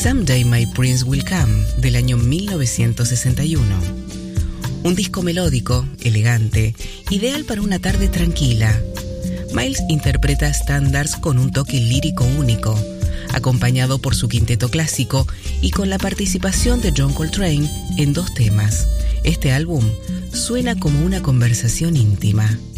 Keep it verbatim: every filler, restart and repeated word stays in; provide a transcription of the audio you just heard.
Someday My Prince Will Come, del año mil novecientos sesenta y uno. Un disco melódico, elegante, ideal para una tarde tranquila. Miles interpreta estándares con un toque lírico único, acompañado por su quinteto clásico y con la participación de John Coltrane en dos temas. Este álbum suena como una conversación íntima.